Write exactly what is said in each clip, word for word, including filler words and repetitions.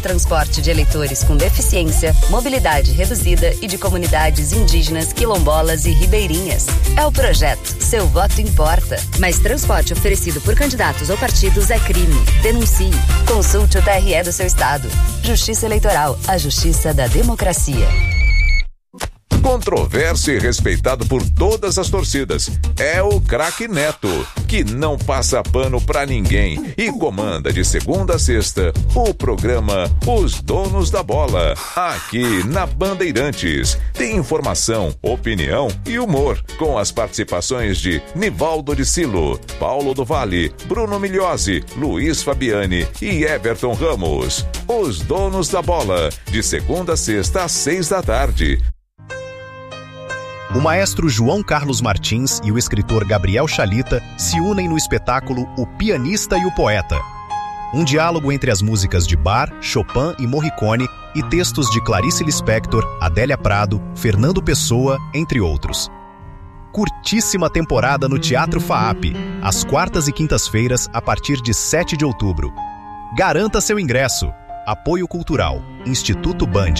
Transporte de eleitores com deficiência, mobilidade reduzida e de comunidades indígenas, quilombolas e ribeirinhas. É o projeto Seu Voto Importa. Mas transporte oferecido por candidatos ou partidos é crime. Denuncie. Consulte o T R E do seu estado. Justiça Eleitoral, a justiça da democracia. Controverso e respeitado por todas as torcidas. É o craque Neto, que não passa pano pra ninguém e comanda de segunda a sexta o programa Os Donos da Bola, aqui na Bandeirantes. Tem informação, opinião e humor, com as participações de Nivaldo de Silo, Paulo do Vale, Bruno Migliosi, Luiz Fabiani e Everton Ramos. Os Donos da Bola, de segunda a sexta às seis da tarde. O maestro João Carlos Martins e o escritor Gabriel Chalita se unem no espetáculo O Pianista e o Poeta. Um diálogo entre as músicas de Bach, Chopin e Morricone e textos de Clarice Lispector, Adélia Prado, Fernando Pessoa, entre outros. Curtíssima temporada no Teatro FAAP, às quartas e quintas-feiras, a partir de sete de outubro. Garanta seu ingresso. Apoio Cultural, Instituto Band.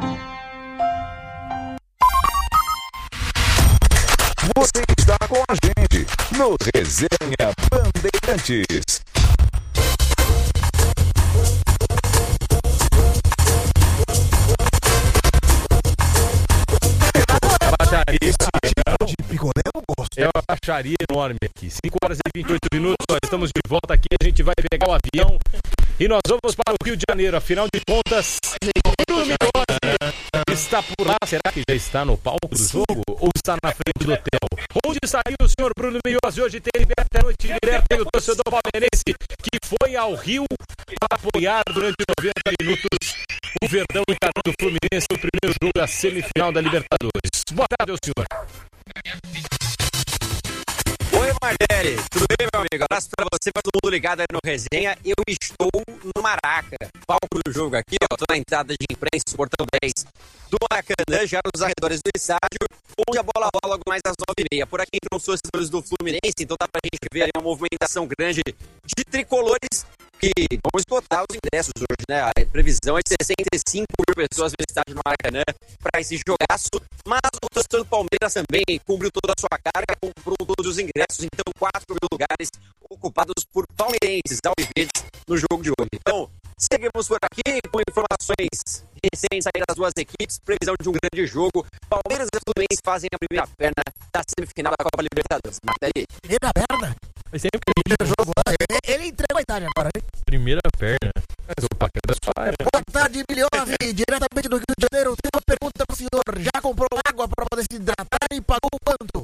Você está com a gente no Resenha Bandeirantes. Baixaria. De picolé eu gosto. É uma baixaria enorme aqui. cinco horas e vinte e oito minutos, nós estamos de volta aqui. A gente vai pegar o avião e nós vamos para o Rio de Janeiro. Afinal de contas, Bruno Migliosi está por lá. Será que já está no palco do jogo ou está na frente do hotel? Onde estaria o senhor Bruno Migliosi hoje? Tem liberta a noite direta e o torcedor palmeirense que foi ao Rio para apoiar durante noventa minutos o Verdão encarando o Fluminense no primeiro jogo da semifinal da Libertadores. Boa tarde ao senhor. Oi, Mardelli, tudo bem, meu amigo? Abraço pra você, pra todo mundo ligado aí no Resenha. Eu estou no Maraca, palco do jogo aqui, ó. Tô na entrada de imprensa, portão dez do Maracanã, já nos arredores do estádio, onde a bola rola logo mais às nove e meia. Por aqui entram os torcedores do Fluminense, então dá pra gente ver ali uma movimentação grande de tricolores que vão esgotar os ingressos hoje, né? A previsão é de sessenta e cinco mil pessoas no estádio do Maracanã para esse jogaço, mas o torcedor do Palmeiras também cumpriu toda a sua carga, comprou todos os ingressos, então quatro mil lugares ocupados por palmeirenses alviverdes no jogo de hoje. Então, seguimos por aqui com informações recentes aí das duas equipes, previsão de um grande jogo. Palmeiras e Fluminense fazem a primeira perna da semifinal da Copa Libertadores. Martelli. Primeira perna? Mas sempre que ele jogo, ele, ele entregou a Itália agora, hein? Primeira perna. Boa tarde, Migliosi, diretamente do Rio de Janeiro. Tem uma pergunta pro senhor. Já comprou água para poder se hidratar e pagou quanto?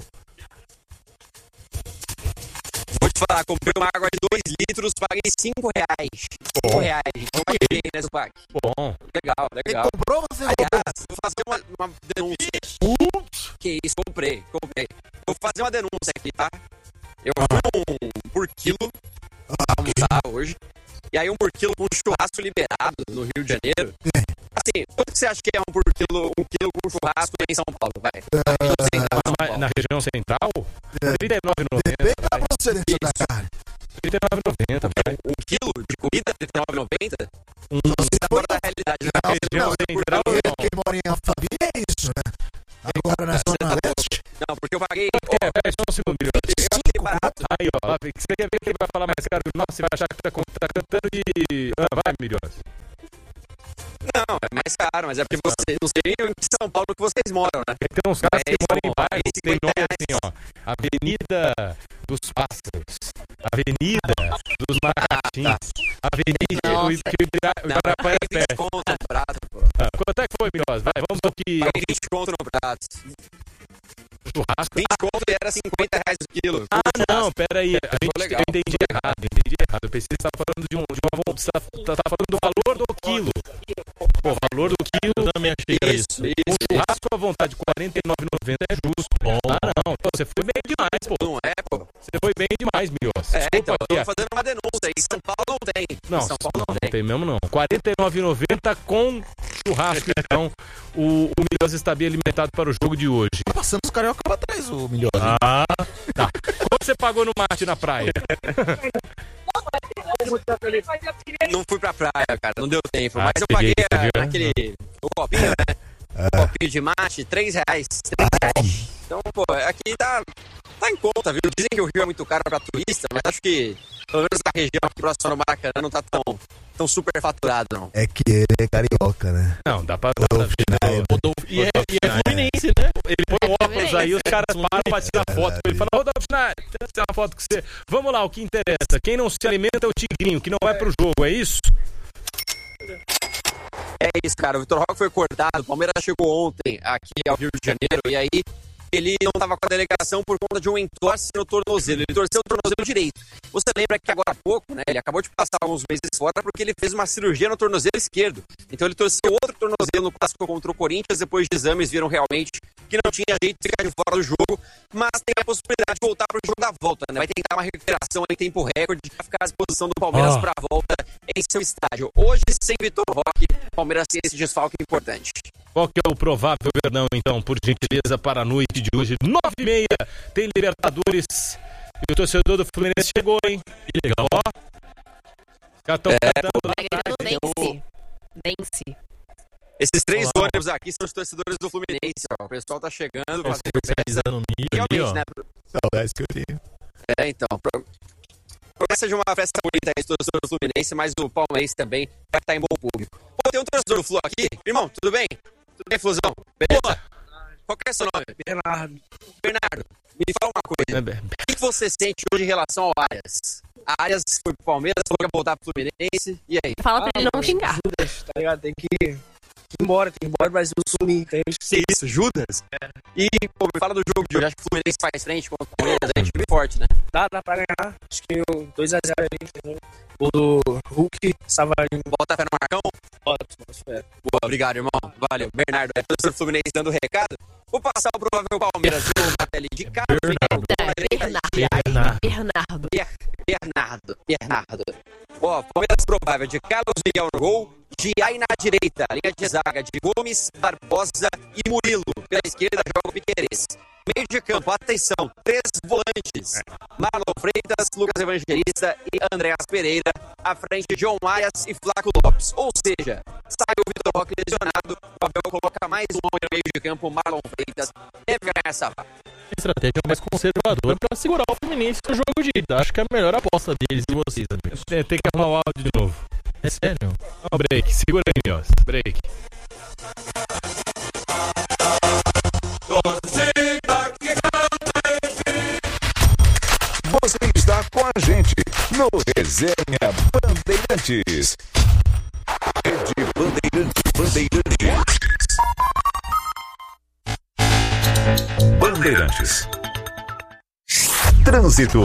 Vou te falar, comprei uma água de dois litros, paguei cinco reais. cinco reais. Então paguei bem, né, Zupac? Bom. Legal, legal. Ele comprou, você Aliás, vou fazer uma, uma denúncia. Putz. Que isso, comprei, comprei. Vou fazer uma denúncia aqui, tá? Eu fui um por quilo almoçar hoje. E aí um por quilo com churrasco liberado no Rio de Janeiro. Assim, quanto que você acha que é um por quilo, um quilo com churrasco em São Paulo, vai? Uh, na região central? trinta e nove reais e noventa centavos. Depende da procedência da carne. trinta e nove reais e noventa centavos, vai. Um quilo de comida, trinta e nove reais e noventa centavos? Um... Você tá fora da realidade. Na não, região não, central, não. Quem mora em Alphaville é isso, né? Agora na Zona Leste. Não, porque eu paguei... É, peraí, só um segundo. Eu achei barato. Aí, ó, você quer ver que ele vai falar mais caro que o nosso? Você vai achar que tá, tá cantando de... Ah, vai, Migliosi. Não, é mais caro, mas é porque você não sei em São Paulo que vocês moram, né? Tem uns caras é, que moram em bairro, é tem nome assim, ó. Avenida dos Pássaros, Avenida dos Maracatins, ah, tá. Avenida do Ibirapuera é perto. Conto no prato, pô. Ah, quanto é que foi, Migliosi? Vai, vamos aqui. Paguei vinte conto no prato. Churrasco? vinte conto e era cinquenta reais o quilo. Ah, não, pera aí. A gente, eu entendi errado, eu entendi errado. Eu pensei que você estava falando de um... De uma, você estava falando do valor do quilo. Pô, o valor do quilo... Eu também achei que era isso. isso. Um churrasco à vontade, quarenta e nove reais e noventa centavos é justo. Bom. Ah, não. Então, você foi bem demais, pô. Não é, pô. Você foi bem demais, Migliosi. É, então, eu tô fazendo uma denúncia. Em São Paulo não tem. Não, São Paulo não, não tem. tem mesmo não. quarenta e nove reais e noventa centavos com churrasco, então. O, o Migliosi está bem alimentado para o jogo de hoje. Passando os carioca para trás, o Migliosi. Ah, tá. Quanto você pagou no mate na praia? Não fui pra praia, cara, não deu tempo. Mas eu paguei a, naquele o copinho, né? O copinho de mate, três reais. três reais. Então, pô, aqui tá, tá em conta, viu? Dizem que o Rio é muito caro pra turista, mas acho que, pelo menos na região aqui próxima do Maracanã, não tá tão, tão super faturado, não. É que ele é carioca, né? Não, dá pra... Dá pra e, é, e é Fluminense, né? Ele põe um óculos aí, os caras param pra tirar foto. Ele fala, Rodolfo Schneider, tirar uma foto com você. Vamos lá, o que interessa. Quem não se alimenta é o Tigrinho, que não vai pro jogo, é isso? É isso, cara. O Vitor Roque foi cortado. O Palmeiras chegou ontem aqui ao Rio de Janeiro e aí ele não estava com a delegação por conta de um entorse no tornozelo. Ele torceu o tornozelo direito. Você lembra que agora há pouco, né, ele acabou de passar alguns meses fora porque ele fez uma cirurgia no tornozelo esquerdo. Então ele torceu outro tornozelo no clássico contra o Corinthians. Depois de exames viram realmente que não tinha jeito de ficar de fora do jogo, mas tem a possibilidade de voltar para o jogo da volta, né? Vai tentar uma recuperação em tempo recorde para ficar à disposição do Palmeiras oh. para a volta em seu estádio. Hoje, sem Vitor Roque, o Palmeiras tem esse desfalque importante. Qual que é o provável Verdão, então, por gentileza, para a noite de hoje? nove e meia, tem Libertadores e o torcedor do Fluminense chegou, hein? Que legal, ó. Os caras estão é, cantando lá atrás. Vence. Vence. Esses três Olá. ônibus aqui são os torcedores do Fluminense, ó. O pessoal tá chegando. Tá especializando no nível ali, ó. Né? Saudades que eu tenho. É, então. Promessa de uma festa bonita aí, torcedor do Fluminense, mas o Palmeirense também vai estar em bom público. Pô, tem um torcedor do Flu aqui. Irmão, tudo bem? Tudo bem, Flusão? Beleza? Qual que é o seu nome? Bernardo. Bernardo, me fala uma coisa. O que você sente hoje em relação ao Arias? A Arias foi pro Palmeiras, falou que ia voltar pro Fluminense, e aí? Fala pra ah, ele não xingar. Judas, tá ligado? Tem que ir embora, tem que ir embora, mas eu sumi. Tem que isso, Judas? É. E, pô, me fala do jogo de hoje. Acho que o Fluminense faz frente contra o Palmeiras, é um time forte, né? Dá, dá pra ganhar. Acho que dois a zero aí, entendeu? O do Hulk, Savarino. Bota fé no Marcão? Bota, bota fé. Boa, obrigado, irmão. Valeu. Bernardo, é professor do Fluminense dando recado. Vou passar o provável Palmeiras do Batelli de Carlos Bernardo. Bernardo. Bernardo. Bernardo. Bernardo. Ó, Palmeiras provável de Carlos Miguel no gol, Giai na direita, linha de zaga de Gomes, Barbosa e Murilo. Pela esquerda joga o Piquerez. Meio de campo, atenção, três volantes. Marlon Freitas, Lucas Evangelista e Andréas Pereira. À frente, John Arias e Flaco Lopes. Ou seja, sai o Vitor Roque lesionado. O Abel coloca mais um homem no meio de campo, Marlon Freitas. Deve ganhar essa vaga. Estratégia mais conservadora para segurar o Fluminense no jogo de ida. Acho que é a melhor aposta deles e vocês, amigos. É, tem que arrumar o áudio de novo. É sério? Ó, break, segura aí, Mios. Break. Você está com a gente no Resenha Bandeirantes. Rede Bandeirantes. Bandeirantes. Bandeirantes. Trânsito.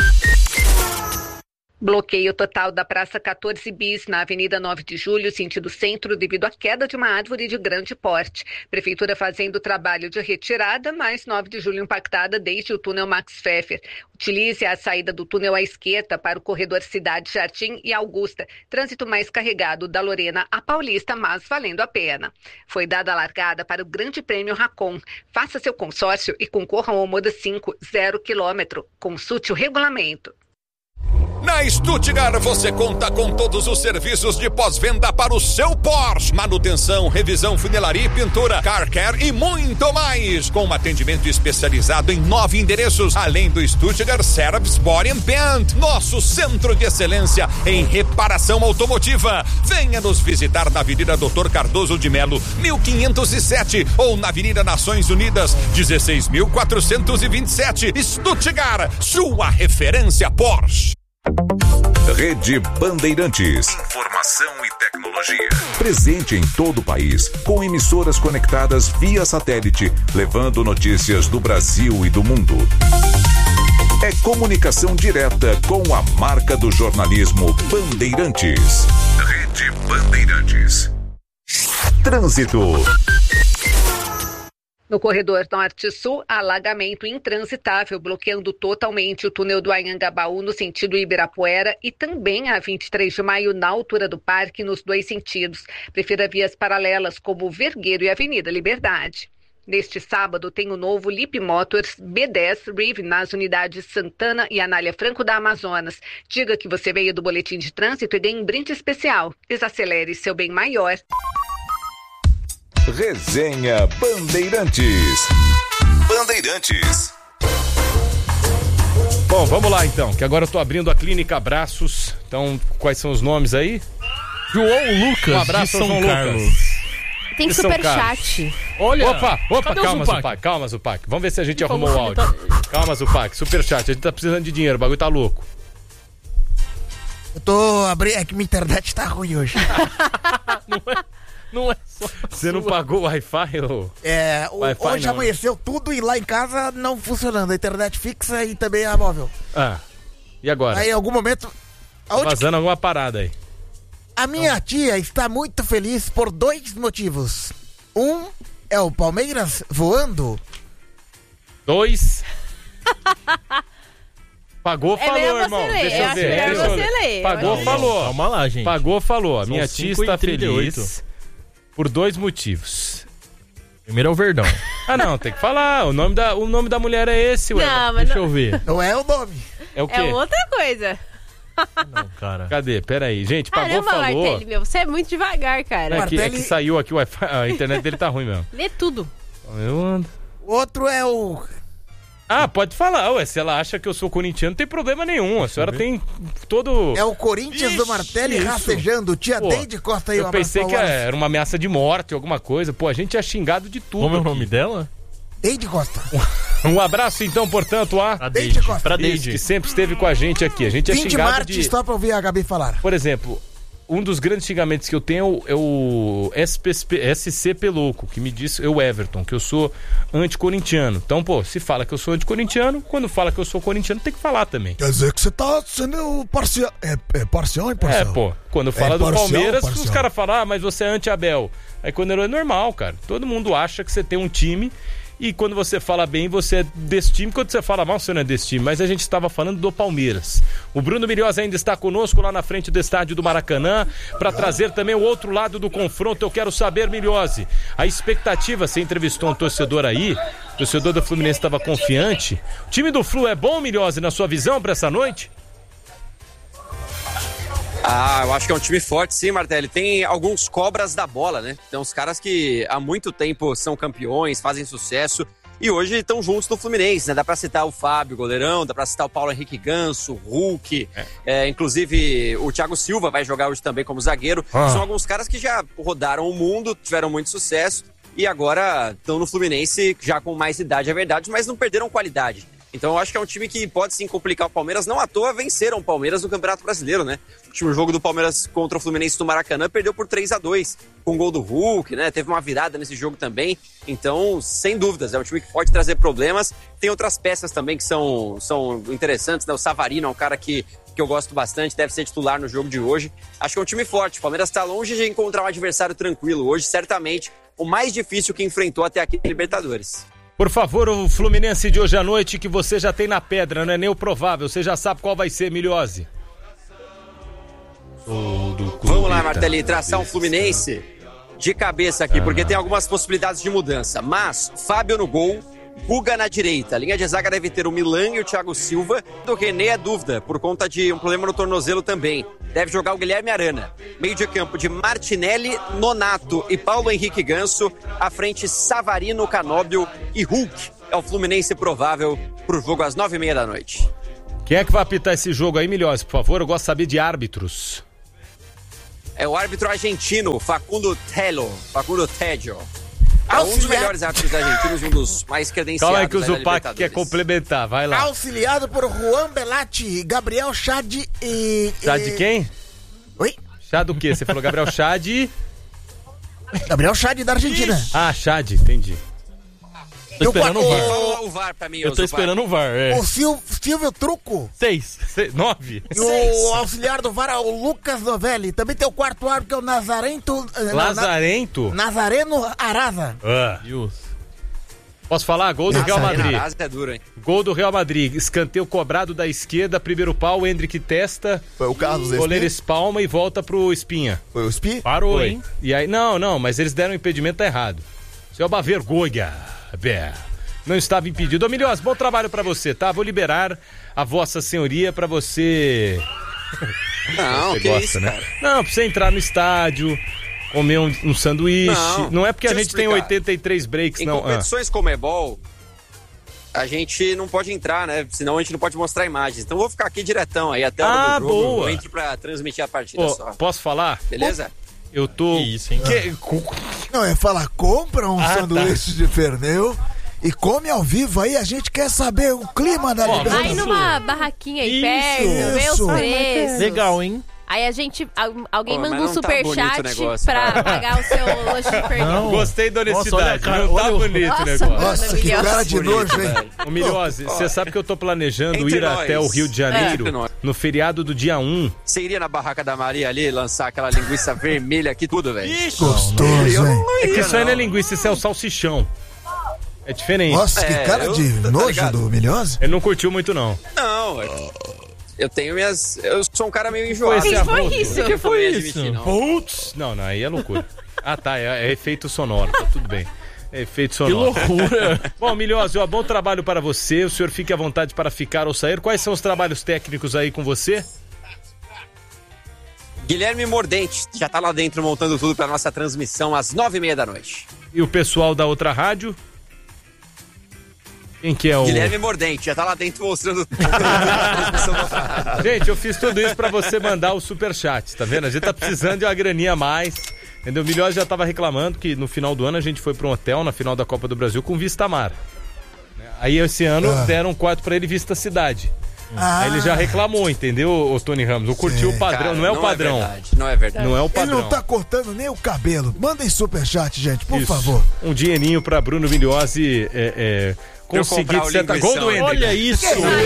Bloqueio total da Praça quatorze Bis, na Avenida nove de Julho, sentido centro, devido à queda de uma árvore de grande porte. Prefeitura fazendo trabalho de retirada, mas nove de Julho impactada desde o túnel Max Pfeffer. Utilize a saída do túnel à esquerda para o corredor Cidade Jardim e Augusta. Trânsito mais carregado da Lorena à Paulista, mas valendo a pena. Foi dada a largada para o Grande Prêmio Racon. Faça seu consórcio e concorra ao Moda cinco, zero quilômetro. Consulte o regulamento. Na Stuttgart você conta com todos os serviços de pós-venda para o seu Porsche. Manutenção, revisão, funilaria e pintura, car care e muito mais. Com um atendimento especializado em nove endereços, além do Stuttgart Service Body and Paint, nosso centro de excelência em reparação automotiva. Venha nos visitar na Avenida doutor Cardoso de Melo, mil quinhentos e sete, ou na Avenida Nações Unidas, dezesseis mil quatrocentos e vinte e sete. Stuttgart, sua referência Porsche. Rede Bandeirantes. Informação e tecnologia. Presente em todo o país, com emissoras conectadas via satélite, levando notícias do Brasil e do mundo. É comunicação direta com a marca do jornalismo Bandeirantes. Rede Bandeirantes. Trânsito. No corredor norte-sul, alagamento intransitável, bloqueando totalmente o túnel do Anhangabaú no sentido Ibirapuera e também a vinte e três de maio na altura do parque nos dois sentidos. Prefira vias paralelas como o Vergueiro e a Avenida Liberdade. Neste sábado tem o novo Leap Motors B dez Riv nas unidades Santana e Anália Franco da Amazonas. Diga que você veio do Boletim de Trânsito e dê um brinde especial. Desacelere seu bem maior. Resenha Bandeirantes. Bandeirantes. Bom, vamos lá então, que agora eu tô abrindo a Clínica Abraços. Então, quais são os nomes aí? João Lucas, um abraço de São João Carlos. Lucas. Tem superchat. Olha, opa, opa, cadê o calma, Zupac? Zupac, calma, Zupac. Vamos ver se a gente Ele arrumou o falou que áudio. ele Calma, Zupac, superchat, a gente tá precisando de dinheiro, o bagulho tá louco. Eu tô abrindo. É que minha internet tá ruim hoje. Não é, não é só. Você não pagou o Wi-Fi, ô? É, o- Wi-Fi hoje não. amanheceu tudo e lá em casa não funcionando. A internet fixa e também a móvel. Ah, e agora? Aí em algum momento. Aonde que- Vazando alguma parada aí. A minha tia está muito feliz por dois motivos. Um é o Palmeiras voando. Dois. Pagou, É falou, melhor irmão. você ler, Deixa eu eu acho ver. melhor deixa eu você ler. ler. Pagou, Olha. falou. Calma lá, gente. Pagou, falou. A São minha tia cinco e está trinta e oito. feliz por dois motivos. Primeiro é o Verdão. Ah, não, tem que falar. O nome da, o nome da mulher é esse, ué. Não, mas Deixa não, eu ver. Não é o nome. É o quê? é outra coisa. Não, cara. Cadê? Peraí. Gente, pagou, Caramba, falou. Martelli, meu, você é muito devagar, cara. É que, é Martelli- que saiu aqui o Wi-Fi. A internet dele tá ruim mesmo. Lê tudo. Eu ando. O outro é o. Ah, pode falar, ué. Se ela acha que eu sou corintiano, não tem problema nenhum. A senhora tem todo. É o Corinthians do Ixi, Martelli isso. rastejando. Tia Pô, Deide Costa aí, um Eu abraço pensei pra que Wallace. era uma ameaça de morte, alguma coisa. Pô, a gente é xingado de tudo. Como é o aqui. nome dela? Deide Costa. Um abraço, então, portanto, a. A Deide Deide. Costa. Pra Isso, Deide. que sempre esteve com a gente aqui. A gente é Vim de xingado Marte de... só pra ouvir a Gabi falar. Por exemplo, um dos grandes xingamentos que eu tenho é o S C Pelouco, que me disse, eu Everton, que eu sou anticorintiano. Então, pô, se fala que eu sou anticorintiano, quando fala que eu sou corintiano, tem que falar também. Quer dizer que você tá sendo parcial. É, é parcial, hein, É, pô, quando fala É do parcial, Palmeiras, parcial. os caras falam, ah, mas você é anti-Abel. Aí quando é normal, cara. Todo mundo acha que você tem um time e quando você fala bem, você é desse time. Quando você fala mal, você não é desse time. Mas a gente estava falando do Palmeiras. O Bruno Milhós ainda está conosco lá na frente do estádio do Maracanã para trazer também o outro lado do confronto. Eu quero saber, Milhose, a expectativa, você entrevistou um torcedor aí, o torcedor do Fluminense estava confiante. O time do Flu é bom, Milhose, na sua visão para essa noite? Ah, eu acho que é um time forte, sim, Martelli. Tem alguns cobras da bola, né? Tem uns caras que há muito tempo são campeões, fazem sucesso e hoje estão juntos no Fluminense, né? Dá pra citar o Fábio, goleirão, dá pra citar o Paulo Henrique Ganso, o Hulk, é. É, inclusive o Thiago Silva vai jogar hoje também como zagueiro. Ah. São alguns caras que já rodaram o mundo, tiveram muito sucesso e agora estão no Fluminense já com mais idade, é verdade, mas não perderam qualidade. Então eu acho que é um time que pode sim complicar o Palmeiras. Não à toa venceram o Palmeiras no Campeonato Brasileiro, né? O último jogo do Palmeiras contra o Fluminense do Maracanã perdeu por três a dois, com gol do Hulk, né? Teve uma virada nesse jogo também. Então, sem dúvidas, é um time que pode trazer problemas. Tem outras peças também que são, são interessantes, né? O Savarino é um cara que, que eu gosto bastante, deve ser titular no jogo de hoje. Acho que é um time forte. O Palmeiras está longe de encontrar um adversário tranquilo. Hoje, certamente, o mais difícil que enfrentou até aqui em Libertadores. Por favor, o Fluminense de hoje à noite que você já tem na pedra, não é nem o provável, você já sabe qual vai ser, Milhose. Vamos lá, Martelli, traçar um Fluminense de cabeça aqui, porque tem algumas possibilidades de mudança. Mas, Fábio no gol, Guga na direita. A linha de zaga deve ter o Milan e o Thiago Silva. Do René é dúvida, por conta de um problema no tornozelo também. Deve jogar o Guilherme Arana. Meio de campo de Martinelli, Nonato e Paulo Henrique Ganso. À frente, Savarino, Canóbio e Hulk. É o Fluminense provável pro jogo às nove e meia da noite. Quem é que vai apitar esse jogo aí, Milhose, por favor? Eu gosto de saber de árbitros. É o árbitro argentino, Facundo Tello. Facundo Tello. É um dos melhores árbitros argentinos, um dos mais credenciados. Calma aí que o da Zupac Libertadores. quer complementar, vai lá. Auxiliado por Juan Belatti, Gabriel Chad e... Chá e- de quem? Oi? Chá do quê? Você falou Gabriel Chá de... Gabriel Chad da Argentina. Ah, Chá de, entendi. Tô esperando o o- VAR. Fala o VAR pra mim, Eu tô Zupac. esperando o VAR, é. O Sil- Silvio Truco. Seis. Cê- Nove? E o auxiliar do V A R é o Lucas Novelli. Também tem o quarto árbitro, que é o Nazarento... eh, na- Lazarento? Nazareno Araza. Ah. Deus. Posso falar? Gol do Real Madrid. Arasa é duro, hein? Gol do Real Madrid. Escanteio cobrado da esquerda, primeiro pau, Hendrick testa, Foi o Carlos goleiro Espí? espalma e volta pro Espinha. Foi o Spi? Parou, Foi. hein? E aí, não, não, mas eles deram o impedimento errado. Isso é uma vergonha. é, não estava impedido. Ô, Milhões, bom trabalho pra você, tá? Vou liberar a vossa senhoria pra você... Não, você que gosta, isso, né? cara? Não, pra você entrar no estádio, comer um, um sanduíche. Não, não é porque a gente tem oitenta e três breaks, em não. Em competições ah. como Ebol, a gente não pode entrar, né? Senão a gente não pode mostrar imagens. Então eu vou ficar aqui diretão aí até a hora ah, do jogo. Boa. Eu entro pra transmitir a partida Ô, só. Posso falar? Beleza? Eu tô... Isso, hein? Que... Não, é falar, compra um ah, sanduíche tá. de pernil e come ao vivo aí, a gente quer saber o clima da Libertadores. Vai numa barraquinha aí perto, vê os preços. Legal, hein? Aí a gente, alguém Pô, manda um superchat tá pra cara. pagar o seu lanche de pernil. Gostei da honestidade, Nossa, olha, não tá olha, bonito nossa, o negócio. mano, Nossa, que Milhões. cara de nojo, hein? Ô, Milhose, você sabe que eu tô planejando Entre ir nós. até o Rio de Janeiro É. no feriado do dia um. Você iria na barraca da Maria ali, lançar aquela linguiça vermelha aqui, tudo, velho? Gostoso, hein? É que isso aí não é linguiça, isso é o salsichão. É diferente. Nossa, que É, cara eu- de tá nojo ligado? do Milhose. Ele não curtiu muito, não. Não, eu- eu tenho minhas... Eu sou um cara meio enjoado. Foi esse Que foi arroto? isso? Que foi isso? isso? Não. Putz! Não, não, aí é loucura. Ah, tá, é, é efeito sonoro, tá tudo bem. É efeito Que sonoro. loucura. Bom, Milhose, ó, bom trabalho para você. O senhor fique à vontade para ficar ou sair. Quais são os trabalhos técnicos aí com você? Guilherme Mordente já tá lá dentro montando tudo pra nossa transmissão às nove e meia da noite. E o pessoal da outra rádio? Quem que é o... Guilherme Mordente já tá lá dentro mostrando a transmissão da outra rádio. Gente, eu fiz tudo isso pra você mandar o superchat, tá vendo? A gente tá precisando de uma graninha a mais, entendeu? O Milhões já tava reclamando que no final do ano a gente foi pra um hotel na final da Copa do Brasil com vista mar. Aí esse ano Ah. deram um quarto pra ele vista cidade. Ah. Aí ele já reclamou, entendeu, o Tony Ramos? Não curtiu Sim. o padrão, Cara, não é o padrão. É verdade, não é verdade. Não é o Ele padrão. não tá cortando nem o cabelo. Mandem superchat, gente, por Isso. favor. Um dinheirinho pra Bruno Milhose é, é, conseguir comprar o de certa... Gol do linguição. Hendrick. Olha isso.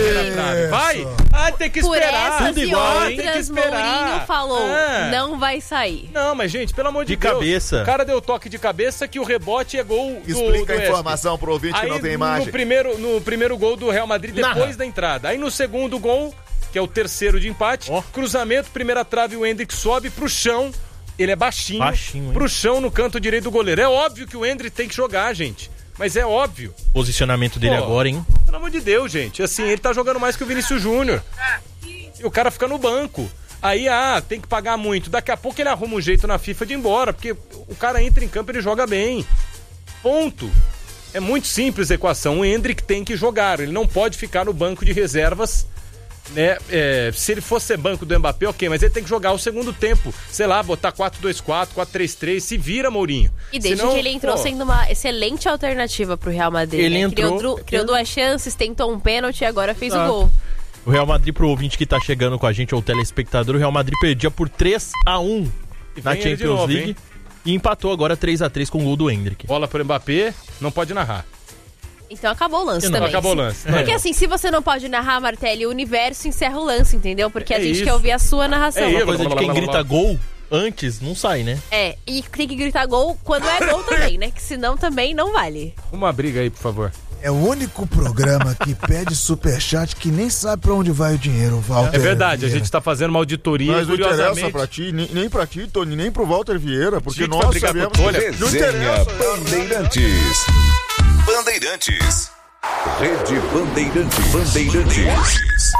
Vai! Ah, tem que Por esperar. essas Tudo e igual, hein? Tem que outras, esperar. Mourinho falou, É. não vai sair. Não, mas gente, pelo amor de, De Deus. cabeça. O cara deu toque de cabeça que o rebote é gol do Explica do a informação pro ouvinte Aí, que não tem no imagem. primeiro, no primeiro gol do Real Madrid, depois Narra. da entrada. Aí no segundo gol, que é o terceiro de empate, Ó. cruzamento, primeira trave, o Hendrick sobe pro chão. Ele é baixinho, Baixinho, hein? pro chão no canto direito do goleiro. É óbvio que o Hendrick tem que jogar, gente. Mas é óbvio. Posicionamento dele Pô. agora, hein? Pelo amor de Deus, gente. Assim, ele tá jogando mais que o Vinícius Júnior. E o cara fica no banco. Aí, ah, tem que pagar muito. Daqui a pouco ele arruma um jeito na FIFA de ir embora, porque o cara entra em campo e ele joga bem. Ponto. É muito simples a equação. O Hendrick tem que jogar. Ele não pode ficar no banco de reservas, né? É, se ele fosse ser banco do Mbappé, ok, mas ele tem que jogar o segundo tempo. Sei lá, botar quatro dois quatro, quatro três três, se vira, Mourinho. E desde Senão, que ele entrou pô, sendo uma excelente alternativa pro Real Madrid. Ele né? entrou- Criou, dru- criou duas chances, tentou um pênalti e agora fez Ah. o gol. O Real Madrid, pro ouvinte que tá chegando com a gente, ou o telespectador, o Real Madrid perdia por três a um E na vem ele de Champions novo, League hein? e empatou agora três a três com o gol do Hendrick. Bola pro Mbappé, não pode narrar. Então acabou o lance Não, também. acabou o lance. Porque É. assim, se você não pode narrar, Martelli, o universo encerra o lance, entendeu? Porque a É gente isso. quer ouvir a sua narração. É Uma isso. coisa de quem grita gol antes não sai, né? É, e tem que gritar gol quando é gol também, né? Que senão também não vale. Uma briga aí, por favor. É o único programa que pede superchat que nem sabe pra onde vai o dinheiro, Walter. É verdade, a Vieira. gente tá fazendo uma auditoria. Mas não interessa curiosamente. pra ti, nem, nem pra ti, Tony, nem pro Walter Vieira, porque Gente, vai nós brigar com sabemos o Tony. que não Resenha interessa. Bandeirantes. Bandeirantes. Rede Bandeirantes. Bandeirantes.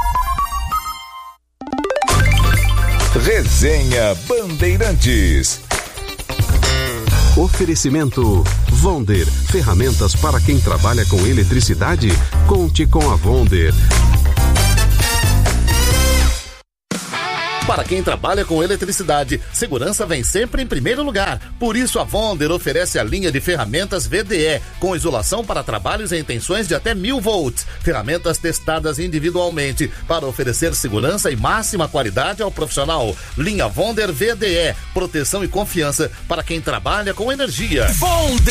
Resenha Bandeirantes. Oferecimento Vonder, ferramentas para quem trabalha com eletricidade. Conte com a Vonder. Para quem trabalha com eletricidade, segurança vem sempre em primeiro lugar. Por isso, a Vonder oferece a linha de ferramentas V D E, com isolação para trabalhos em tensões de até mil volts. Ferramentas testadas individualmente para oferecer segurança e máxima qualidade ao profissional. Linha Vonder V D E, proteção e confiança para quem trabalha com energia. Vonder!